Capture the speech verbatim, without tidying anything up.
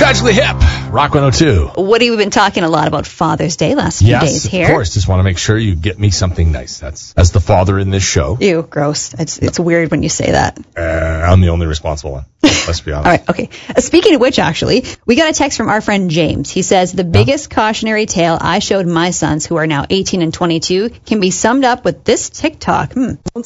Tragically Hip, Rock one oh two. Woody, we've been talking a lot about Father's Day last few yes, days here. Of course. Just want to make sure you get me something nice. That's as the father in this show. Ew, gross. It's it's weird when you say that. Uh, I'm the only responsible one. Let's be honest. All right, okay. Uh, speaking of which, actually, we got a text from our friend James. He says, the biggest cautionary tale I showed my sons, who are now eighteen and twenty-two, can be summed up with this TikTok. Hmm.